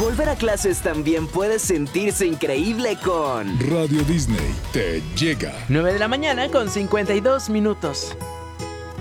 Volver a clases también puede sentirse increíble con Radio Disney te llega. 9 de la mañana con 52 minutos.